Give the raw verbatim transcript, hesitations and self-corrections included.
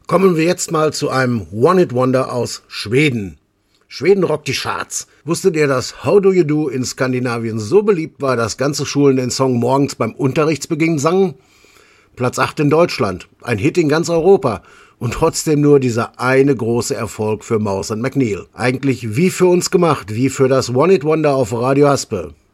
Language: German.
Kommen wir jetzt mal zu einem One-Hit-Wonder aus Schweden. Schweden rockt die Charts. Wusstet ihr, dass How Do You Do in Skandinavien so beliebt war, dass ganze Schulen den Song morgens beim Unterrichtsbeginn sangen? Platz acht in Deutschland, ein Hit in ganz Europa und trotzdem nur dieser eine große Erfolg für Mouse and McNeil. Eigentlich wie für uns gemacht, wie für das One-Hit-Wonder auf Radio Haspe.